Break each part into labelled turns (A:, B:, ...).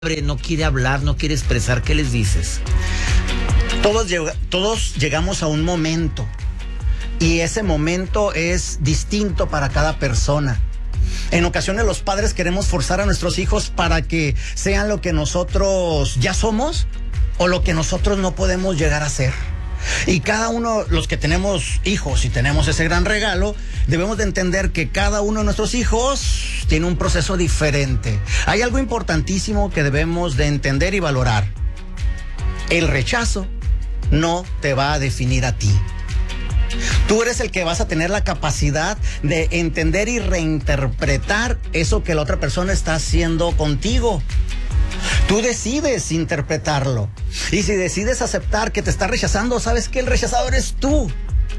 A: no quiere hablar, no quiere expresar, ¿qué les dices?
B: Todos llegamos a un momento y ese momento es distinto para cada persona. En ocasiones los padres queremos forzar a nuestros hijos para que sean lo que nosotros ya somos o lo que nosotros no podemos llegar a ser. Y cada uno, los que tenemos hijos y tenemos ese gran regalo, debemos de entender que cada uno de nuestros hijos tiene un proceso diferente. Hay algo importantísimo que debemos de entender y valorar. El rechazo no te va a definir a ti. Tú eres el que vas a tener la capacidad de entender y reinterpretar eso que la otra persona está haciendo contigo. Tú decides interpretarlo. Y si decides aceptar que te está rechazando, sabes que el rechazado eres tú.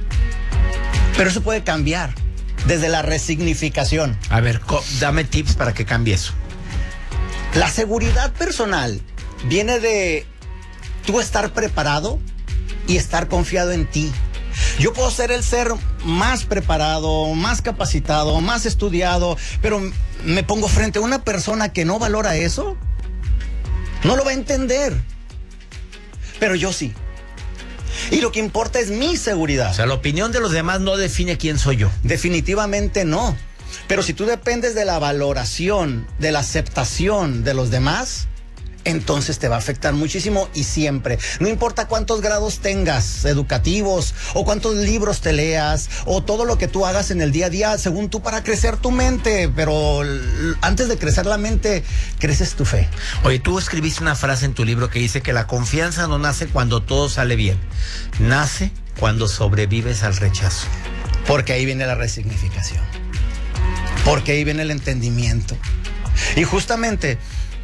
B: Pero eso puede cambiar desde la resignificación.
A: A ver, dame tips para que cambie eso.
B: La seguridad personal viene de tú estar preparado y estar confiado en ti. Yo puedo ser el ser más preparado, más capacitado, más estudiado, pero me pongo frente a una persona que no valora eso. No lo va a entender. Pero yo sí. Y lo que importa es mi seguridad.
A: O sea, la opinión de los demás no define quién soy yo.
B: Definitivamente no. Pero si tú dependes de la valoración, de la aceptación de los demás, entonces te va a afectar muchísimo y siempre. No importa cuántos grados tengas educativos o cuántos libros te leas o todo lo que tú hagas en el día a día según tú para crecer tu mente, pero antes de crecer la mente, creces tu fe.
A: Oye, tú escribiste una frase en tu libro que dice que la confianza no nace cuando todo sale bien, nace cuando sobrevives al rechazo.
B: Porque ahí viene la resignificación, porque ahí viene el entendimiento. Y justamente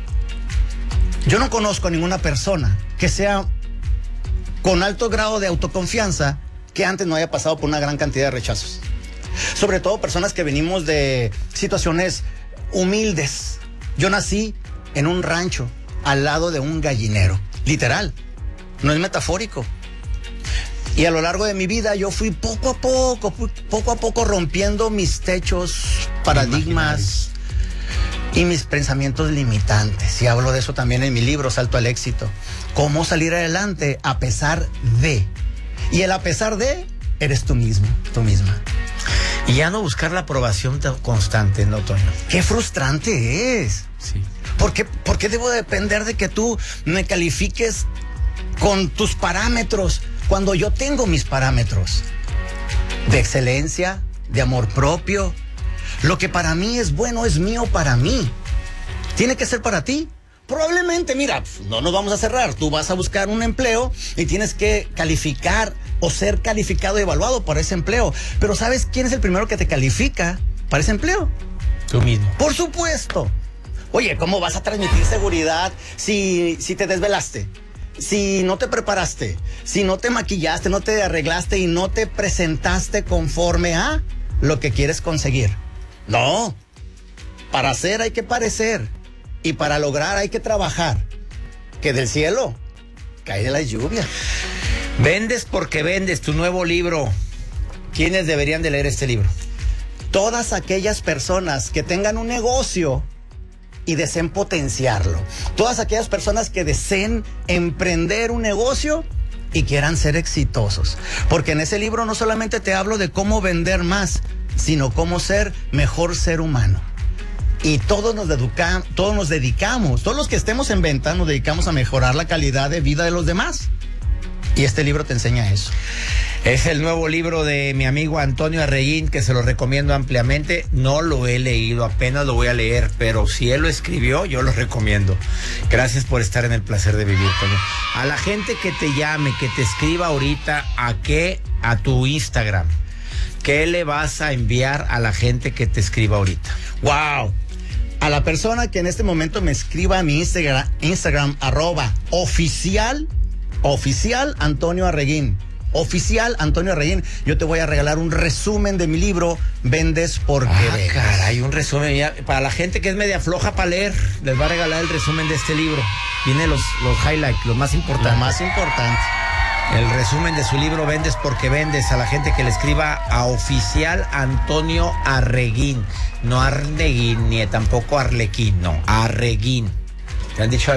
B: yo no conozco a ninguna persona que sea con alto grado de autoconfianza que antes no haya pasado por una gran cantidad de rechazos. Sobre todo personas que venimos de situaciones humildes. Yo nací en un rancho al lado de un gallinero, literal, no es metafórico. Y a lo largo de mi vida yo fui poco a poco rompiendo mis techos, paradigmas y mis pensamientos limitantes. Y hablo de eso también en mi libro, Salto al Éxito. Cómo salir adelante a pesar de. Y el a pesar de, eres tú mismo, tú misma.
A: Y ya no buscar la aprobación constante, ¿no, Toño?
B: Qué frustrante es.
A: Sí.
B: ¿Por qué debo depender de que tú me califiques con tus parámetros cuando yo tengo mis parámetros? De excelencia, de amor propio. Lo que para mí es bueno es mío para mí. ¿Tiene que ser para ti? Probablemente, mira, no nos vamos a cerrar. Tú vas a buscar un empleo y tienes que calificar o ser calificado y evaluado para ese empleo. Pero ¿sabes quién es el primero que te califica para ese empleo?
A: Tú mismo.
B: Por supuesto. Oye, ¿cómo vas a transmitir seguridad si te desvelaste? Si no te preparaste, si no te maquillaste, no te arreglaste y no te presentaste conforme a lo que quieres conseguir. No, para hacer hay que parecer y para lograr hay que trabajar. Que del cielo cae de la lluvia.
A: Vendes porque vendes, tu nuevo libro. ¿Quiénes deberían de leer este libro?
B: Todas aquellas personas que tengan un negocio y deseen potenciarlo. Todas aquellas personas que deseen emprender un negocio y quieran ser exitosos. Porque en ese libro no solamente te hablo de cómo vender más, sino cómo ser mejor ser humano. Y todos nos dedicamos, todos los que estemos en venta, nos dedicamos a mejorar la calidad de vida de los demás. Y este libro te enseña eso.
A: Es el nuevo libro de mi amigo Antonio Arreguín, que se lo recomiendo ampliamente. No lo he leído, apenas lo voy a leer, pero si él lo escribió, yo lo recomiendo. Gracias por estar en El Placer de Vivir, Toño. A la gente que te llame, que te escriba ahorita, a tu Instagram, ¿qué le vas a enviar a la gente que te escriba ahorita?
B: ¡Wow! A la persona que en este momento me escriba a mi Instagram @oficial Antonio Arreguín. Oficial Antonio Arreguín. Yo te voy a regalar un resumen de mi libro, Vendes porque vendes.
A: Caray, un resumen. Ya, para la gente que es media floja para leer, les va a regalar el resumen de este libro. Viene los highlights, lo más importante.
B: Lo más importante.
A: El resumen de su libro Vendes porque vendes, a la gente que le escriba a Oficial Antonio Arreguín. No Arleguín, ni tampoco Arlequín, no, Arreguín. ¿Te han dicho